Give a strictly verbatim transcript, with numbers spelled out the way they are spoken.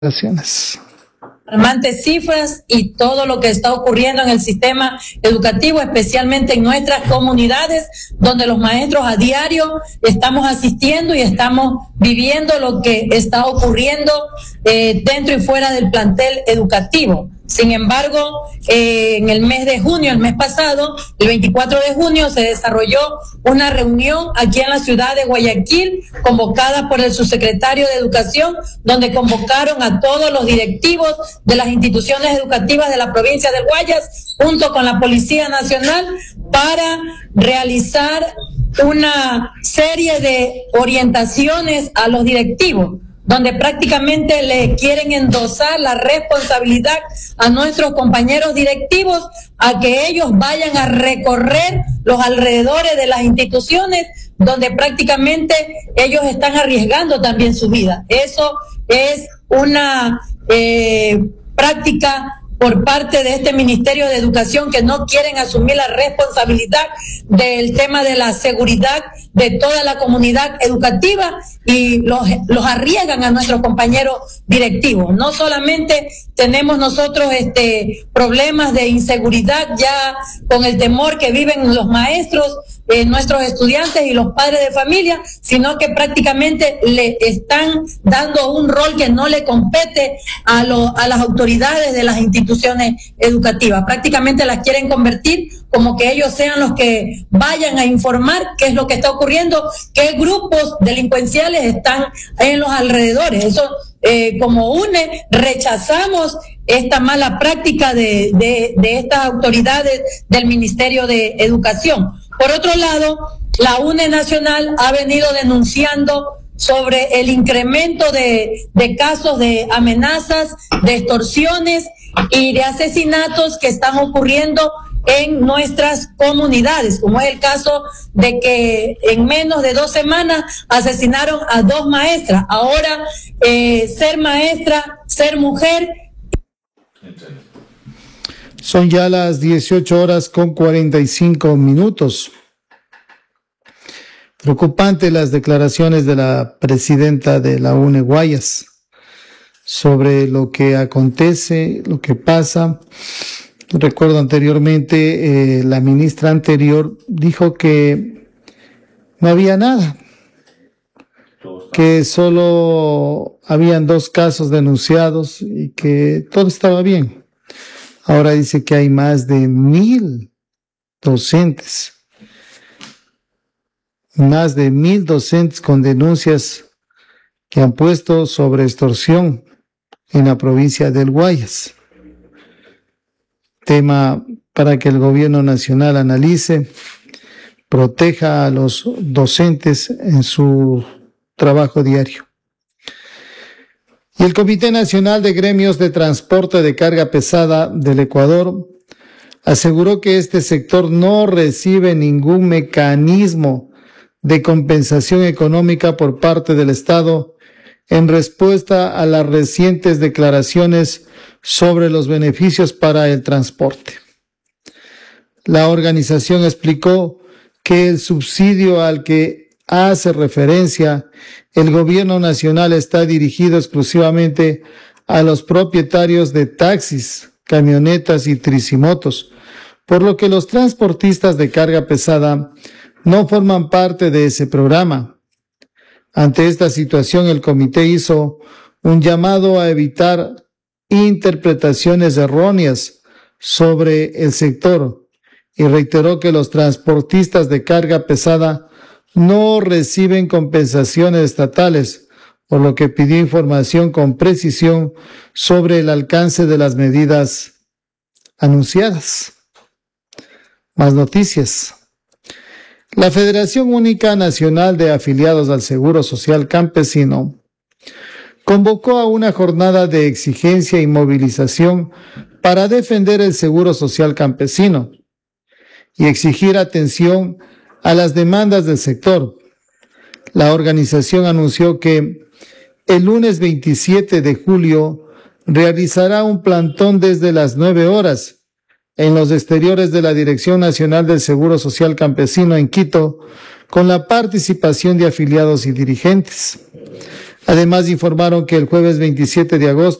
Gracias. Alarmantes cifras y todo lo que está ocurriendo en el sistema educativo, especialmente en nuestras comunidades, donde los maestros a diario estamos asistiendo y estamos viviendo lo que está ocurriendo eh, dentro y fuera del plantel educativo. Sin embargo, eh, en el mes de junio, el mes pasado, el veinticuatro de junio, se desarrolló una reunión aquí en la ciudad de Guayaquil, convocada por el subsecretario de Educación, donde convocaron a todos los directivos de las instituciones educativas de la provincia del Guayas, junto con la Policía Nacional, para realizar una serie de orientaciones a los directivos, donde prácticamente le quieren endosar la responsabilidad a nuestros compañeros directivos a que ellos vayan a recorrer los alrededores de las instituciones donde prácticamente ellos están arriesgando también su vida. Eso es una eh, práctica por parte de este Ministerio de Educación, que no quieren asumir la responsabilidad del tema de la seguridad de toda la comunidad educativa y los, los arriesgan a nuestros compañeros directivos. No solamente tenemos nosotros este problemas de inseguridad ya con el temor que viven los maestros, eh, nuestros estudiantes y los padres de familia, sino que prácticamente le están dando un rol que no le compete a, lo, a las autoridades de las instituciones educativas. Prácticamente las quieren convertir como que ellos sean los que vayan a informar qué es lo que está ocurriendo, qué grupos delincuenciales están en los alrededores. Eso, eh, como U N E, rechazamos esta mala práctica de, de, de estas autoridades del Ministerio de Educación. Por otro lado, la U N E Nacional ha venido denunciando sobre el incremento de, de casos de amenazas, de extorsiones y de asesinatos que están ocurriendo en nuestras comunidades, como es el caso de que en menos de dos semanas asesinaron a dos maestras. Ahora, eh, ser maestra, ser mujer. Son ya las dieciocho horas con cuarenta y cinco minutos. Preocupante las declaraciones de la presidenta de la U N E Guayas sobre lo que acontece, lo que pasa. Recuerdo anteriormente, eh, la ministra anterior dijo que no había nada, que solo habían dos casos denunciados y que todo estaba bien. Ahora dice que hay más de mil docentes, más de mil docentes con denuncias que han puesto sobre extorsión en la provincia del Guayas. Tema para que el gobierno nacional analice, proteja a los docentes en su trabajo diario. Y el Comité Nacional de Gremios de Transporte de Carga Pesada del Ecuador aseguró que este sector no recibe ningún mecanismo de compensación económica por parte del Estado en respuesta a las recientes declaraciones sobre los beneficios para el transporte. La organización explicó que el subsidio al que hace referencia el gobierno nacional está dirigido exclusivamente a los propietarios de taxis, camionetas y tricimotos, por lo que los transportistas de carga pesada no forman parte de ese programa. Ante esta situación, el comité hizo un llamado a evitar interpretaciones erróneas sobre el sector y reiteró que los transportistas de carga pesada no reciben compensaciones estatales, por lo que pidió información con precisión sobre el alcance de las medidas anunciadas. Más noticias. La Federación Única Nacional de Afiliados al Seguro Social Campesino convocó a una jornada de exigencia y movilización para defender el seguro social campesino y exigir atención a las demandas del sector. La organización anunció que el lunes veintisiete de julio realizará un plantón desde las nueve horas en los exteriores de la Dirección Nacional del Seguro Social Campesino en Quito, con la participación de afiliados y dirigentes. Además, informaron que el jueves veintisiete de agosto